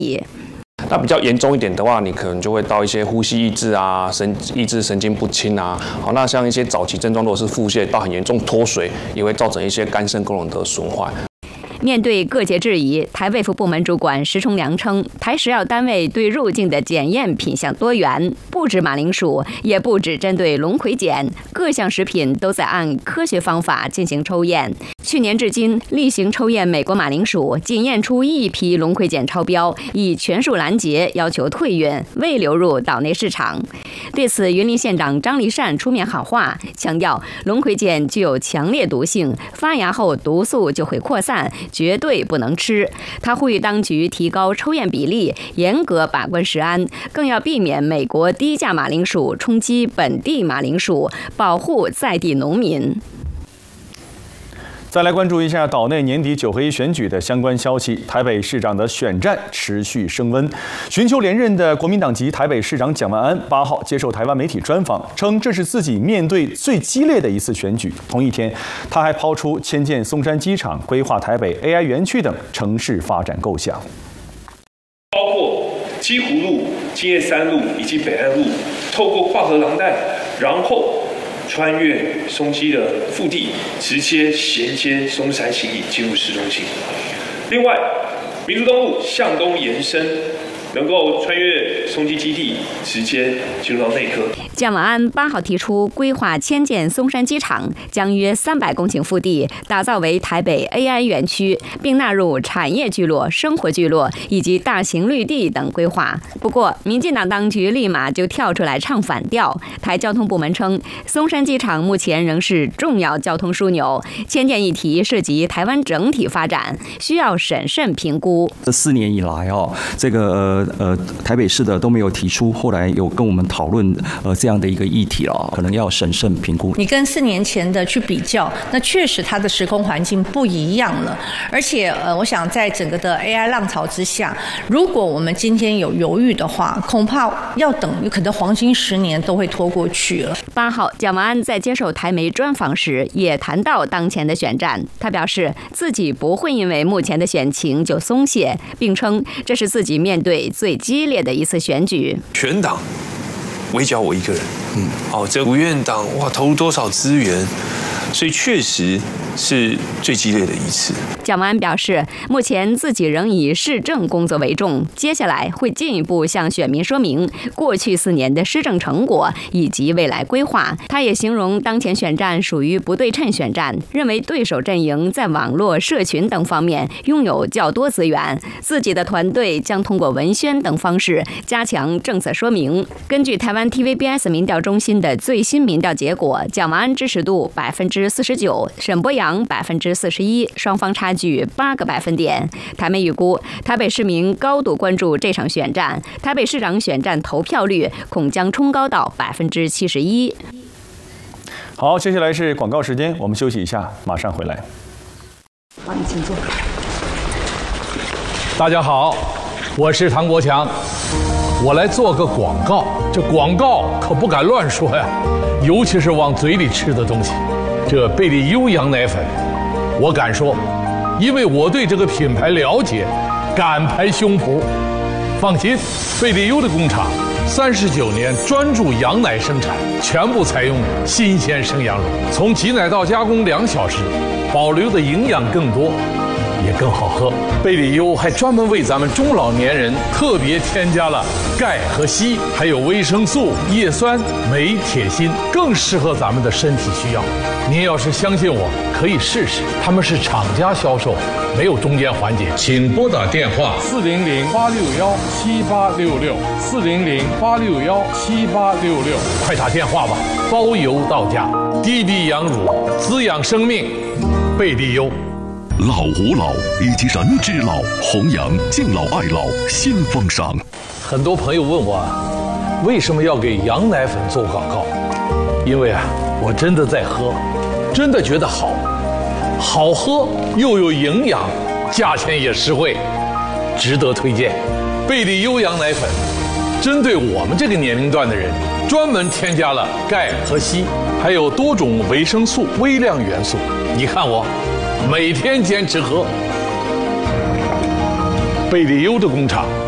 那比较严重一点的话，你可能就会到一些呼吸抑制啊、抑制神经不清啊。好，那像一些早期症状，如果是腹泻到很严重脱水，也会造成一些肝肾功能的损坏。 面对各界质疑，台卫福部门主管石崇良称，台食药单位对入境的检验品项多元，不止马铃薯，也不只针对龙葵碱，各项食品都在按科学方法进行抽验。去年至今，例行抽验美国马铃薯，仅验出1批龙葵碱超标，已全数拦截，要求退运，未流入岛内市场。对此，云林县长张丽善出面喊话，强调龙葵碱具有强烈毒性，发芽后毒素就会扩散，绝对不能吃。他呼吁当局提高抽验比例，严格把关食安，更要避免美国低价马铃薯冲击本地马铃薯，保护在地农民。 再来关注一下岛内年底9合1选举的相关消息。台北市长的选战持续升温，寻求连任的国民党籍台北市长蒋万安8号接受台湾媒体专访，称这是自己面对最激烈的一次选举。同一天，他还抛出迁建松山机场、规划台北 AI 园区等城市发展构想， 包括基湖路、金叶三路以及北岸路，透过跨河廊带，然后穿越松基的腹地，直接衔接松山信义进入市中心。另外，民族东路向东延伸，能够穿越松基基地，直接进入到内科。 蒋万安8号提出规划迁建松山机场，将约300公顷腹地打造为台北 AI 园区，并纳入产业聚落、生活聚落以及大型绿地等规划。不过，民进党当局立马就跳出来唱反调。台交通部门称，松山机场目前仍是重要交通枢纽，迁建议题涉及台湾整体发展，需要审慎评估。 这4年以来这个台北市的都没有提出，后来有跟我们讨论这样的一个议题了，可能要审慎评估。 你跟4年前的去比较，那确实它的时空环境不一样了，而且我想在整个的 AI 浪潮之下，如果我们今天有犹豫的话，恐怕要等可能黄金10年都会拖过去了。 8号，蒋万安在接受台媒专访时也谈到当前的选战，他表示自己不会因为目前的选情就松懈，并称这是自己面对最激烈的一次选举。 全党围剿我一个人，这国院党投入多少资源，所以确实是最激烈的一次。 蒋万安表示，目前自己仍以市政工作为重，接下来会进一步向选民说明过去4年的施政成果以及未来规划。他也形容当前选战属于不对称选战，认为对手阵营在网络、社群等方面拥有较多资源，自己的团队将通过文宣等方式加强政策说明。根据台湾 TVBS 民调中心的最新民调结果，蒋万安支持度49%，沈伯洋41%，双方差距8个百分点。台媒预估，台北市民高度关注这场选战，台北市长选战投票率恐将冲高到71%。 好，接下来是广告时间，我们休息一下，马上回来。 帮你请坐。 大家好，我是唐国强，我来做个广告。这广告可不敢乱说呀，尤其是往嘴里吃的东西。这贝利优羊奶粉，我敢说，因为我对这个品牌了解，敢拍胸脯。放心，贝利优的工厂39年专注羊奶生产，全部采用新鲜生羊乳，从挤奶到加工2小时，保留的营养更多，也更好喝。贝利优还专门为咱们中老年人特别添加了钙和硒，还有维生素、叶酸、镁、铁、锌，更适合咱们的身体需要。您要是相信我，可以试试。他们是厂家销售，没有中间环节。请拨打电话400-861-7866，400-861-7866，快打电话吧，包邮到家。滴滴羊乳，滋养生命，贝利优。 老吾老以及人之老，弘扬敬老爱老新风尚。 很多朋友问我，为什么要给羊奶粉做广告？因为我真的在喝，真的觉得好喝又有营养，价钱也实惠，值得推荐。贝利优羊奶粉针对我们这个年龄段的人，专门添加了钙和硒，还有多种维生素、微量元素。你看我每天坚持喝。贝利优的工厂